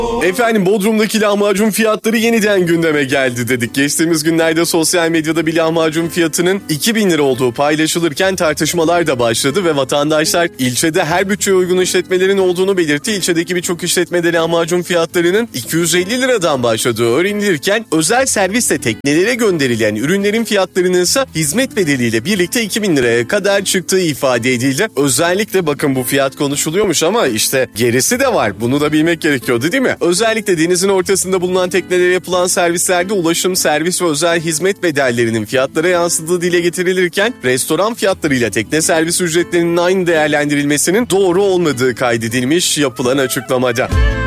Efendim Bodrum'daki lahmacun fiyatları yeniden gündeme geldi dedik. Geçtiğimiz günlerde sosyal medyada bir lahmacun fiyatının 2.000 lira olduğu paylaşılırken tartışmalar da başladı ve vatandaşlar ilçede her bütçeye uygun işletmelerin olduğunu belirtti. İlçedeki birçok işletmede lahmacun fiyatlarının 250 liradan başladığı öğrenilirken özel servisle teknelere gönderilen ürünlerin fiyatlarının ise hizmet bedeliyle birlikte 2.000 liraya kadar çıktığı ifade edildi. Özellikle bakın bu fiyat konuşuluyormuş ama işte gerisi de var. Bunu da bilmek gerekiyordu değil mi? Özellikle denizin ortasında bulunan teknelere yapılan servislerde ulaşım, servis ve özel hizmet bedellerinin fiyatlara yansıdığı dile getirilirken restoran fiyatlarıyla tekne servis ücretlerinin aynı değerlendirilmesinin doğru olmadığı kaydedilmiş yapılan açıklamada.